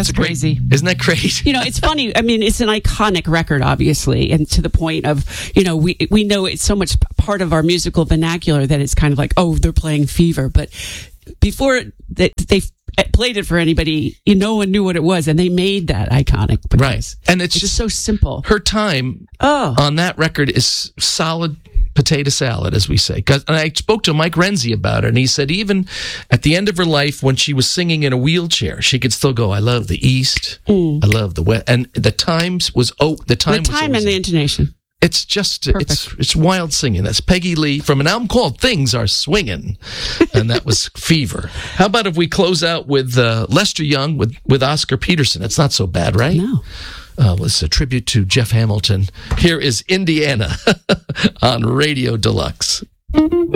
That's crazy. Isn't that great? It's funny. I mean, it's an iconic record, obviously, and to the point of, we know it's so much part of our musical vernacular that it's kind of like, oh, they're playing Fever. But before they played it for anybody, no one knew what it was, and they made that iconic. Right. And it's just so simple. Her time on that record is solid potato salad, as we say. And I spoke to Mike Renzi about it, and he said even at the end of her life, when she was singing in a wheelchair, she could still go, I love the East, I love the West. And the time and the intonation. It's just, it's wild singing. That's Peggy Lee from an album called Things Are Swingin', and that was Fever. How about if we close out with Lester Young with Oscar Peterson? It's not so bad, right? No. It's a tribute to Jeff Hamilton. Here is Indiana on Radio Deluxe.